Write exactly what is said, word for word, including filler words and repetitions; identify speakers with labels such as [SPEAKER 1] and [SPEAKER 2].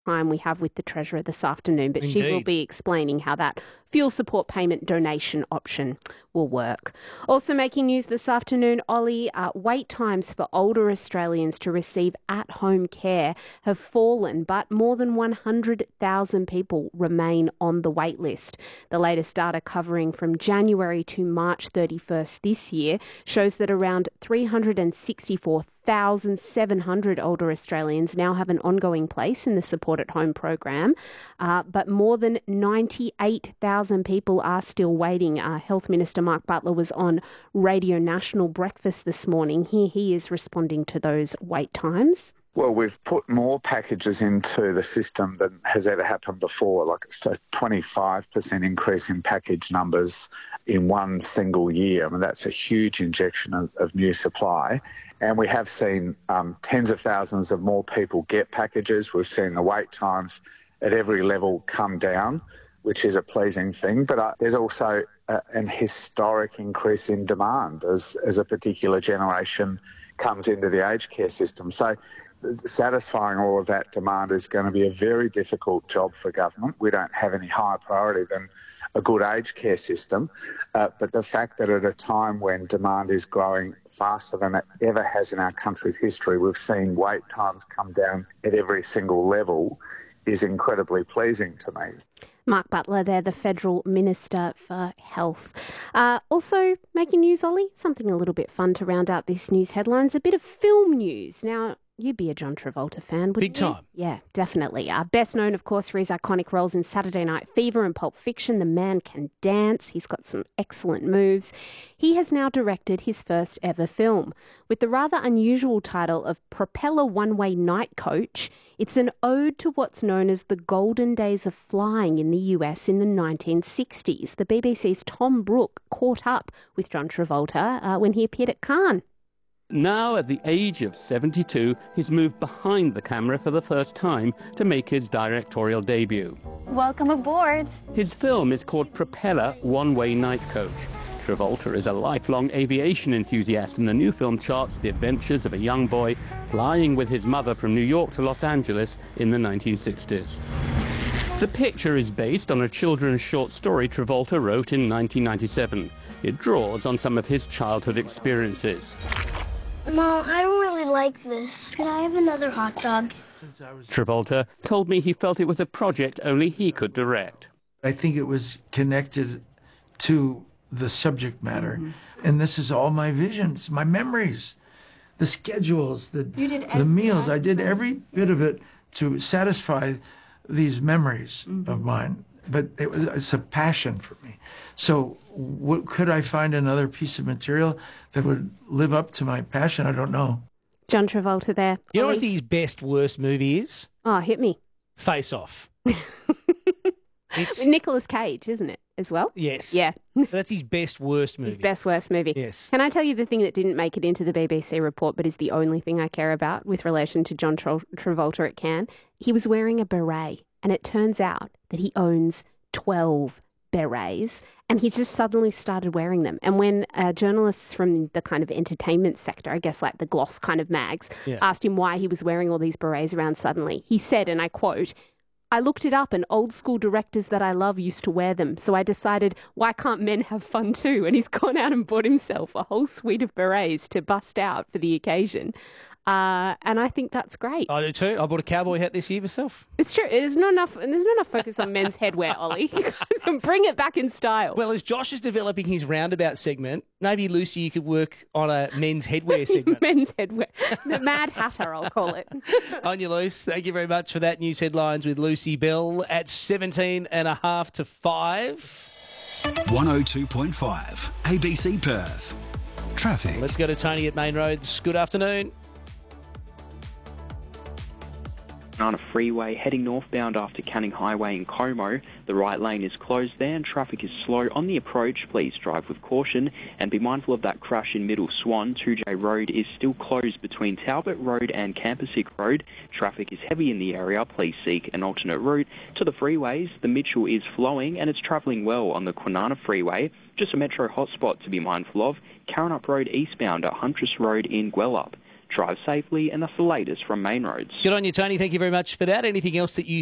[SPEAKER 1] time we have with the Treasurer this afternoon, but
[SPEAKER 2] Indeed.
[SPEAKER 1] she will be explaining how that fuel support payment donation option will work. Also making news this afternoon, Ollie, uh, wait times for older Australians to receive at-home care have fallen, but more than one hundred thousand people remain on the wait list. The latest data covering from January to March thirty-first this year shows that around three hundred sixty-four thousand seven hundred older Australians now have an ongoing place in the Support at Home program, uh, but more than ninety-eight thousand people are still waiting. Uh, Health Minister Mark Butler was on Radio National Breakfast this morning. Here he is responding to those wait times.
[SPEAKER 3] Well, we've put more packages into the system than has ever happened before, like a twenty-five percent increase in package numbers in one single year. I mean, that's a huge injection of, of new supply. And we have seen um, tens of thousands of more people get packages. We've seen the wait times at every level come down, which is a pleasing thing. But uh, there's also uh, an historic increase in demand as, as a particular generation comes into the aged care system. So satisfying all of that demand is going to be a very difficult job for government. We don't have any higher priority than a good aged care system. Uh, but the fact that at a time when demand is growing faster than it ever has in our country's history, we've seen wait times come down at every single level is incredibly pleasing to me.
[SPEAKER 1] Mark Butler there, the Federal Minister for Health. Uh, also making news, Ollie, something a little bit fun to round out this news headlines, a bit of film news. Now, you'd be a John Travolta fan, wouldn't
[SPEAKER 2] Big
[SPEAKER 1] you?
[SPEAKER 2] time.
[SPEAKER 1] Yeah, definitely. Uh, best known, of course, for his iconic roles in Saturday Night Fever and Pulp Fiction. The man can dance. He's got some excellent moves. He has now directed his first ever film with the rather unusual title of Propeller One-Way Night Coach. It's an ode to what's known as the golden days of flying in the U S in the nineteen sixties. The B B C's Tom Brooke caught up with John Travolta uh, when he appeared at Cannes.
[SPEAKER 4] Now, at the age of seventy-two, he's moved behind the camera for the first time to make his directorial debut.
[SPEAKER 5] Welcome aboard.
[SPEAKER 4] His film is called Propeller One-Way Night Coach. Travolta is a lifelong aviation enthusiast, and the new film charts the adventures of a young boy flying with his mother from New York to Los Angeles in the nineteen sixties. The picture is based on a children's short story Travolta wrote in nineteen ninety-seven. It draws on some of his childhood experiences.
[SPEAKER 5] Mom, I don't really like this. Could I have another hot dog?
[SPEAKER 4] Travolta told me he felt it was a project only he could direct.
[SPEAKER 6] I think it was connected to the subject matter. Mm-hmm. And this is all my visions, my memories, the schedules, the, the meals. I did every bit of it to satisfy these memories mm-hmm. of mine. But it was, it's a passion for me. So what, could I find another piece of material that would live up to my passion? I don't know.
[SPEAKER 1] John Travolta there.
[SPEAKER 2] You know
[SPEAKER 1] Ollie?
[SPEAKER 2] what his best, worst movie is?
[SPEAKER 1] Oh, hit me.
[SPEAKER 2] Face Off. It's
[SPEAKER 1] Nicolas Cage, isn't it, as well?
[SPEAKER 2] Yes.
[SPEAKER 1] Yeah.
[SPEAKER 2] That's his best, worst movie.
[SPEAKER 1] His best, worst movie.
[SPEAKER 2] Yes.
[SPEAKER 1] Can I tell you the thing that didn't make it into the B B C report but is the only thing I care about with relation to John Tra- Travolta at Cannes? He was wearing a beret, and it turns out that he owns twelve berets, and he just suddenly started wearing them. And when uh, journalists from the kind of entertainment sector, I guess like the Gloss kind of mags,
[SPEAKER 2] yeah.
[SPEAKER 1] asked him why he was wearing all these berets around suddenly, he said, and I quote, "I looked it up and old school directors that I love used to wear them. So I decided, why can't men have fun too?" And he's gone out and bought himself a whole suite of berets to bust out for the occasion. Uh, and I think that's great.
[SPEAKER 2] I do too. I bought a cowboy hat this year myself.
[SPEAKER 1] It's true. There's not enough. There's not enough focus on men's headwear, Ollie. Bring it back in style.
[SPEAKER 2] Well, as Josh is developing his roundabout segment, maybe Lucy, you could work on a men's headwear segment.
[SPEAKER 1] Men's headwear, the Mad Hatter, I'll call it.
[SPEAKER 2] On you, Luce. Thank you very much for that. News headlines with Lucy Bell at seventeen and a half to five.
[SPEAKER 7] one oh two point five A B C Perth. Traffic.
[SPEAKER 2] Let's go to Tony at Main Roads. Good afternoon.
[SPEAKER 8] On a freeway heading northbound after Canning Highway in Como, the right lane is closed there and traffic is slow on the approach. Please drive with caution and be mindful of that crash in Middle Swan. two J Road is still closed between Talbot Road and Campasick Road. Traffic is heavy in the area. Please seek an alternate route to the freeways. The Mitchell is flowing and it's travelling well on the Kwinana Freeway. Just a metro hotspot to be mindful of, Karrinyup Road eastbound at Huntress Road in Gwelup. Drive safely, and that's the latest from Main Roads.
[SPEAKER 2] Good on you, Tony. Thank you very much for that. Anything else that you